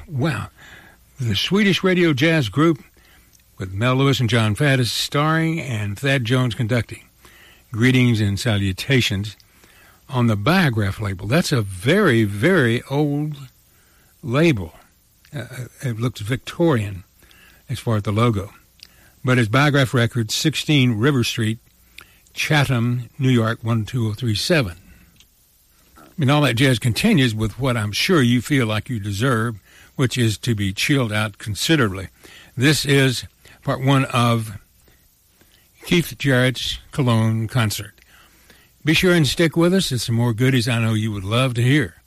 Wow. The Swedish Radio Jazz Group with Mel Lewis and John Faddis starring and Thad Jones conducting. Greetings and salutations on the Biograph label. That's a very, very old label. It looks Victorian as far as the logo. But it's Biograph Records, 16 River Street, Chatham, New York, 12037. And all that jazz continues with what I'm sure you feel like you deserve, which is to be chilled out considerably. This is part one of Keith Jarrett's Cologne concert. Be sure and stick with us. There's some more goodies I know you would love to hear.